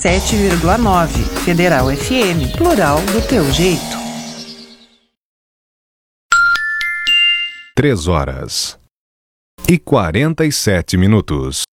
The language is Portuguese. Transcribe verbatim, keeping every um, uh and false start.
sete vírgula nove. Federal F M, plural do teu jeito. Três horas e quarenta e sete minutos.